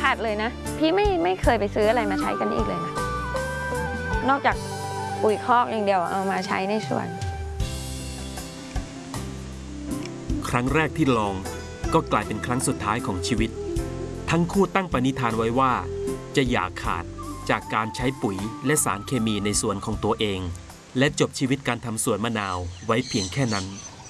ขาดเลยนะพี่ไม่เคยไปซื้ออะไรมาใช้กันอีกเลยนะนอกจากปุ๋ยคอกอย่างเดียวเอามาใช้ในสวนครั้งแรกที่ลองก็กลายเป็นครั้งสุดท้ายของชีวิตทั้งคู่ตั้งปณิธานไว้ว่าจะอย่าขาดจากการใช้ปุ๋ยและสารเคมีในสวนของตัวเองและจบชีวิตการทำสวนมะนาวไว้เพียงแค่นั้น